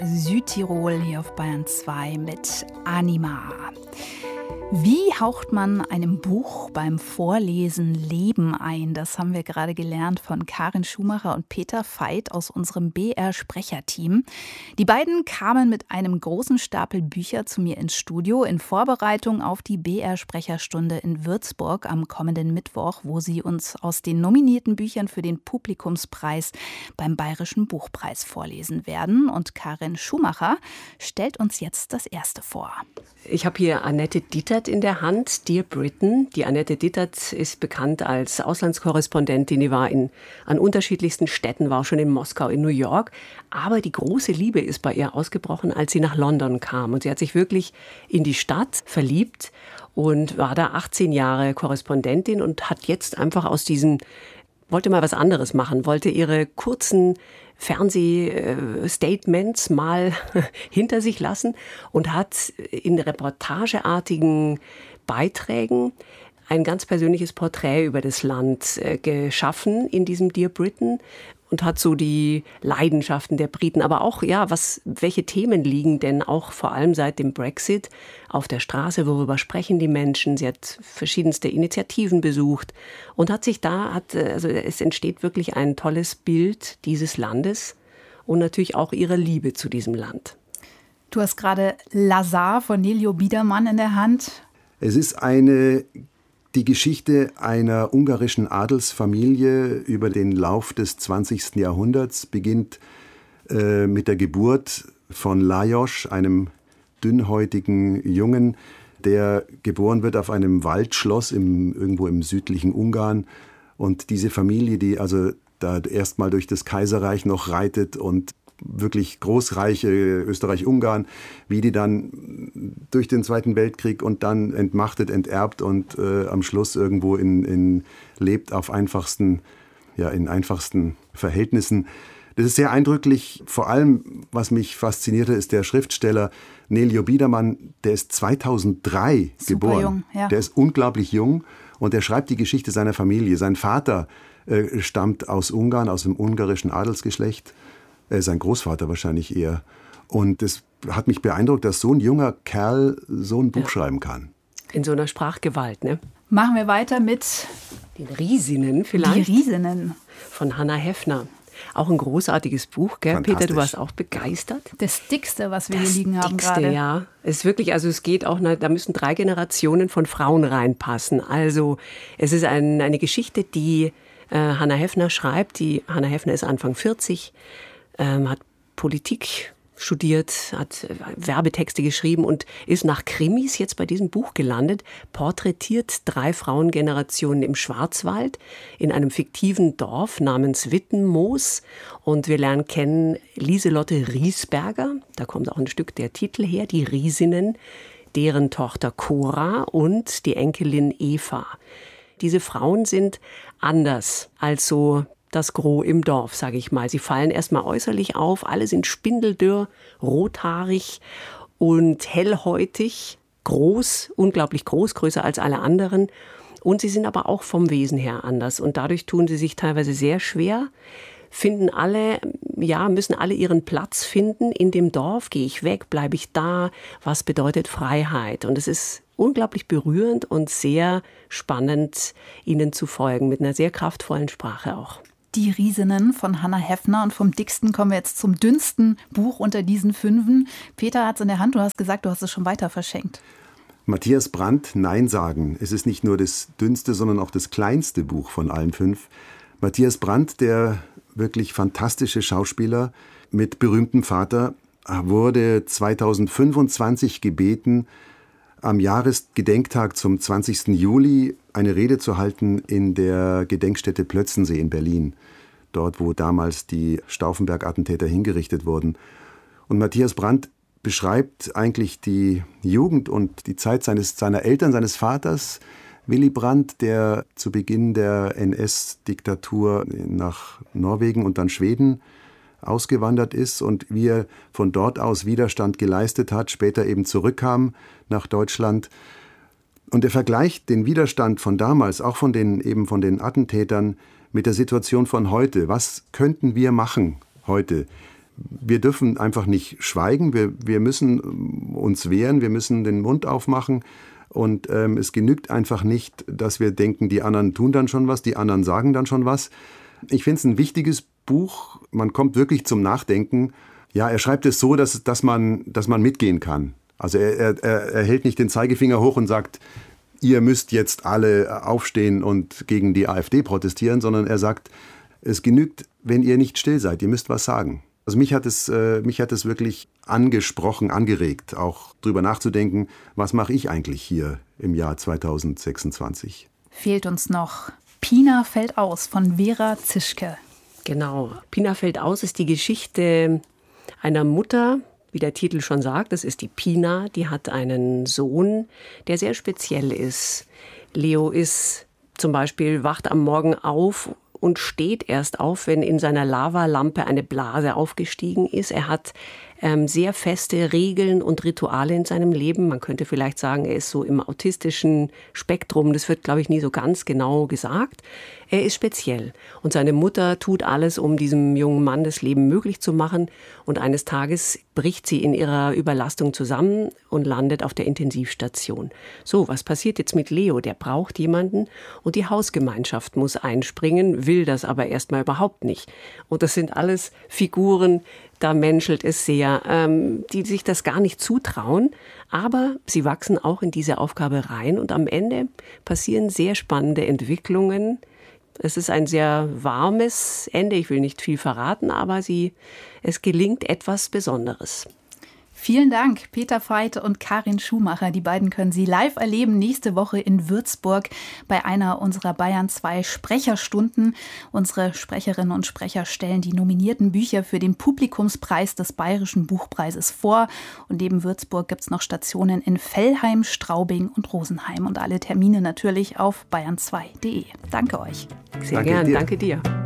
Südtirol hier auf Bayern 2 mit Anima. Wie haucht man einem Buch beim Vorlesen Leben ein? Das haben wir gerade gelernt von Karin Schumacher und Peter Veit aus unserem BR-Sprecherteam. Die beiden kamen mit einem großen Stapel Bücher zu mir ins Studio in Vorbereitung auf die BR-Sprecherstunde in Würzburg am kommenden Mittwoch, wo sie uns aus den nominierten Büchern für den Publikumspreis beim Bayerischen Buchpreis vorlesen werden. Und Karin Schumacher stellt uns jetzt das erste vor. Ich habe hier Annette Dittert in der Hand, Dear Britain. Die Annette Dittert ist bekannt als Auslandskorrespondentin. Die war an unterschiedlichsten Städten, war auch schon in Moskau, in New York. Aber die große Liebe ist bei ihr ausgebrochen, als sie nach London kam. Und sie hat sich wirklich in die Stadt verliebt und war da 18 Jahre Korrespondentin und hat jetzt einfach wollte mal was anderes machen, wollte ihre kurzen Fernsehstatements mal hinter sich lassen und hat in reportageartigen Beiträgen ein ganz persönliches Porträt über das Land geschaffen in diesem Dear Britain und hat so die Leidenschaften der Briten, aber auch, welche Themen liegen denn auch vor allem seit dem Brexit auf der Straße, worüber sprechen die Menschen? Sie hat verschiedenste Initiativen besucht und es entsteht wirklich ein tolles Bild dieses Landes und natürlich auch ihre Liebe zu diesem Land. Du hast gerade Lazar von Nelio Biedermann in der Hand. Es ist die Geschichte einer ungarischen Adelsfamilie über den Lauf des 20. Jahrhunderts beginnt mit der Geburt von Lajos, einem dünnhäutigen Jungen, der geboren wird auf einem Waldschloss irgendwo im südlichen Ungarn. Und diese Familie, die also da erstmal durch das Kaiserreich noch reitet und wirklich Großreiche, Österreich-Ungarn, wie die dann durch den Zweiten Weltkrieg und dann entmachtet, enterbt und am Schluss irgendwo lebt auf in einfachsten Verhältnissen. Das ist sehr eindrücklich. Vor allem, was mich faszinierte, ist der Schriftsteller Nelio Biedermann, der ist 2003 geboren. Jung, ja. Der ist unglaublich jung und der schreibt die Geschichte seiner Familie. Sein Vater stammt aus Ungarn, aus dem ungarischen Adelsgeschlecht. Sein Großvater wahrscheinlich eher. Und es hat mich beeindruckt, dass so ein junger Kerl so ein Buch schreiben kann. In so einer Sprachgewalt, ne? Machen wir weiter mit den Riesinnen vielleicht. Die Riesinnen. Von Hannah Heffner. Auch ein großartiges Buch, gell? Peter, du warst auch begeistert. Das dickste, was wir hier liegen haben gerade. Ja. Es ist wirklich, es geht auch, da müssen 3 Generationen von Frauen reinpassen. Also es ist eine Geschichte, die Hannah Heffner schreibt. Hannah Heffner ist Anfang 40, hat Politik studiert, hat Werbetexte geschrieben und ist nach Krimis jetzt bei diesem Buch gelandet, porträtiert 3 Frauengenerationen im Schwarzwald in einem fiktiven Dorf namens Wittenmoos. Und wir lernen kennen Lieselotte Riesberger, da kommt auch ein Stück der Titel her, die Riesinnen, deren Tochter Cora und die Enkelin Eva. Diese Frauen sind anders als so das Gros im Dorf, sage ich mal. Sie fallen erstmal äußerlich auf, alle sind spindeldürr, rothaarig und hellhäutig, groß, unglaublich groß, größer als alle anderen. Und sie sind aber auch vom Wesen her anders und dadurch tun sie sich teilweise sehr schwer, müssen alle ihren Platz finden in dem Dorf. Gehe ich weg, bleibe ich da? Was bedeutet Freiheit? Und es ist unglaublich berührend und sehr spannend, ihnen zu folgen, mit einer sehr kraftvollen Sprache auch. Die Riesinnen von Hannah Heffner. Und vom dicksten kommen wir jetzt zum dünnsten Buch unter diesen 5. Peter hat es in der Hand. Du hast gesagt, du hast es schon weiter verschenkt. Matthias Brandt, Nein sagen. Es ist nicht nur das dünnste, sondern auch das kleinste Buch von allen 5. Matthias Brandt, der wirklich fantastische Schauspieler mit berühmtem Vater, wurde 2025 gebeten, am Jahresgedenktag zum 20. Juli eine Rede zu halten in der Gedenkstätte Plötzensee in Berlin. Dort, wo damals die Stauffenberg-Attentäter hingerichtet wurden. Und Matthias Brandt beschreibt eigentlich die Jugend und die Zeit seiner Eltern, seines Vaters, Willy Brandt, der zu Beginn der NS-Diktatur nach Norwegen und dann Schweden ausgewandert ist und wie er von dort aus Widerstand geleistet hat, später eben zurückkam nach Deutschland. Und er vergleicht den Widerstand von damals, auch von den Attentätern, mit der Situation von heute. Was könnten wir machen heute? wir dürfen einfach nicht schweigen, wir müssen uns wehren, wir müssen den Mund aufmachen. Und es genügt einfach nicht, dass wir denken, die anderen tun dann schon was, die anderen sagen dann schon was. Ich finde es ein wichtiges Buch. Man kommt wirklich zum Nachdenken. Ja, er schreibt es so, dass man mitgehen kann. Also er hält nicht den Zeigefinger hoch und sagt, ihr müsst jetzt alle aufstehen und gegen die AfD protestieren, sondern er sagt, es genügt, wenn ihr nicht still seid, ihr müsst was sagen. Also mich hat es wirklich angesprochen, angeregt, auch drüber nachzudenken, was mache ich eigentlich hier im Jahr 2026? Fehlt uns noch Pina fällt aus von Vera Zischke. Genau, Pina fällt aus ist die Geschichte einer Mutter, wie der Titel schon sagt, das ist die Pina, die hat einen Sohn, der sehr speziell ist. Leo ist zum Beispiel, wacht am Morgen auf und steht erst auf, wenn in seiner Lavalampe eine Blase aufgestiegen ist. Er hat sehr feste Regeln und Rituale in seinem Leben. Man könnte vielleicht sagen, er ist so im autistischen Spektrum. Das wird, glaube ich, nie so ganz genau gesagt. Er ist speziell. Und seine Mutter tut alles, um diesem jungen Mann das Leben möglich zu machen. Und eines Tages bricht sie in ihrer Überlastung zusammen und landet auf der Intensivstation. So, was passiert jetzt mit Leo? Der braucht jemanden und die Hausgemeinschaft muss einspringen, will das aber erstmal überhaupt nicht. Und das sind alles Figuren, da menschelt es sehr, die sich das gar nicht zutrauen, aber sie wachsen auch in diese Aufgabe rein und am Ende passieren sehr spannende Entwicklungen. Es ist ein sehr warmes Ende, ich will nicht viel verraten, aber es gelingt etwas Besonderes. Vielen Dank, Peter Veit und Karin Schumacher. Die beiden können Sie live erleben nächste Woche in Würzburg bei einer unserer Bayern 2 Sprecherstunden. Unsere Sprecherinnen und Sprecher stellen die nominierten Bücher für den Publikumspreis des Bayerischen Buchpreises vor. Und neben Würzburg gibt es noch Stationen in Velheim, Straubing und Rosenheim. Und alle Termine natürlich auf bayern2.de. Danke euch. Sehr gern, danke dir.